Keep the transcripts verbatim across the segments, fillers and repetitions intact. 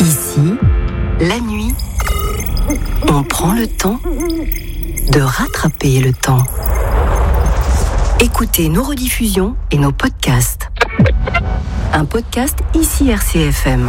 Ici, la nuit, on prend le temps de rattraper le temps. Écoutez nos rediffusions et nos podcasts. Un podcast Ici R C F M.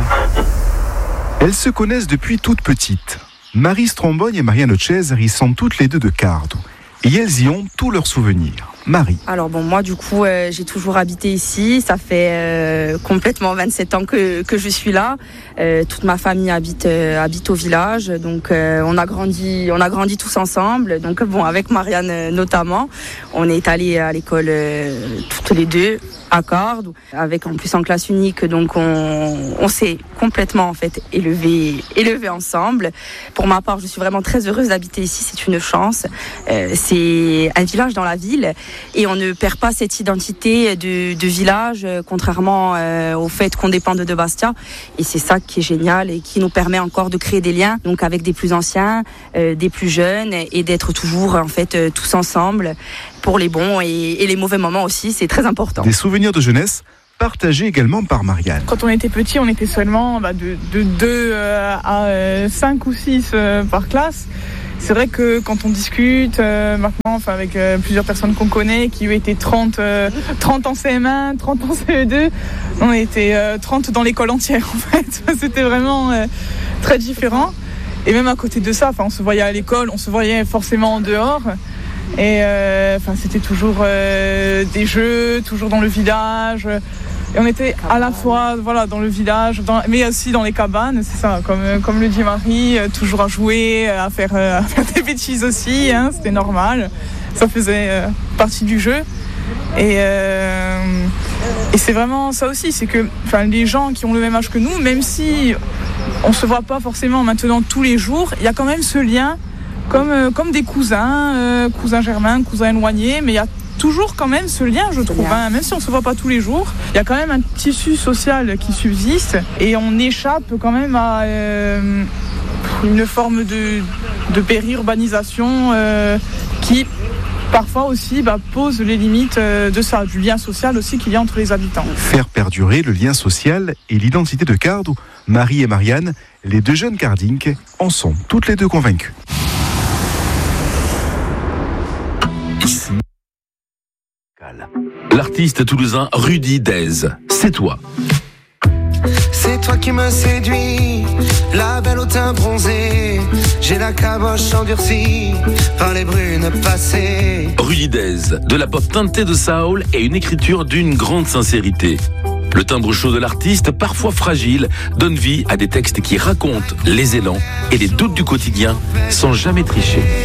Elles se connaissent depuis toute petite. Marie Strombogne et Marianne Cesari y sont toutes les deux de Cardo. Et elles y ont tous leurs souvenirs. Marie. Alors bon, moi du coup, euh, j'ai toujours habité ici. Ça fait euh, complètement vingt-sept ans que, que je suis là. Euh, toute ma famille habite, euh, habite au village. Donc euh, on a grandi, on a grandi tous ensemble. Donc bon, avec Marianne euh, notamment, on est allés à l'école euh, toutes les deux à Cardo, avec en plus en classe unique. Donc on, on s'est complètement en fait élevés, élevés ensemble. Pour ma part, je suis vraiment très heureuse d'habiter ici. C'est une chance. Euh, c'est un village dans la ville. Et on ne perd pas cette identité de, de village, euh, contrairement euh, au fait qu'on dépend de, de Bastia. Et c'est ça qui est génial et qui nous permet encore de créer des liens, donc avec des plus anciens, euh, des plus jeunes, et d'être toujours en fait euh, tous ensemble pour les bons et, et les mauvais moments aussi. C'est très important. Des souvenirs de jeunesse partagés également par Marianne. Quand on était petit, on était seulement bah, de deux euh, à cinq ou six euh, par classe. C'est vrai que quand on discute euh, maintenant, enfin avec euh, plusieurs personnes qu'on connaît, qui ont été trente, euh, trente en C M un, trente en C E deux, on était euh, trente dans l'école entière en fait. C'était vraiment euh, très différent. Et même à côté de ça, enfin on se voyait à l'école, on se voyait forcément en dehors. Et euh, enfin c'était toujours euh, des jeux, toujours dans le village. Et on était à la fois voilà, dans le village, dans, mais aussi dans les cabanes, c'est ça, comme, comme le dit Marie, euh, toujours à jouer, à faire, euh, à faire des bêtises aussi, hein, c'était normal, ça faisait euh, partie du jeu. Et, euh, et c'est vraiment ça aussi, c'est que les gens qui ont le même âge que nous, même si on ne se voit pas forcément maintenant tous les jours, il y a quand même ce lien, comme, euh, comme des cousins, euh, cousins germains, cousins éloignés, mais il y a toujours quand même ce lien, je trouve, hein. Même si on ne se voit pas tous les jours, il y a quand même un tissu social qui subsiste et on échappe quand même à euh, une forme de, de périurbanisation euh, qui parfois aussi bah, pose les limites euh, de ça, du lien social aussi qu'il y a entre les habitants. Faire perdurer le lien social et l'identité de Cardo, Marie et Marianne, les deux jeunes cardinques, en sont toutes les deux convaincues. Ici. L'artiste toulousain Rudy Dez, c'est toi. C'est toi qui me séduis, la belle au teint bronzé. J'ai la caboche endurcie par les brunes passées. Rudy Dez, de la pop teintée de soul et une écriture d'une grande sincérité. Le timbre chaud de l'artiste, parfois fragile, donne vie à des textes qui racontent les élans et les doutes du quotidien sans jamais tricher.